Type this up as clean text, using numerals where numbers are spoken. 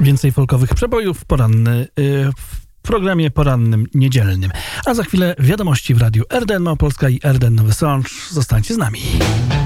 Więcej folkowych przebojów w programie porannym niedzielnym. A za chwilę wiadomości w radiu RDN Małopolska i RDN Nowy Sącz. Zostańcie z nami.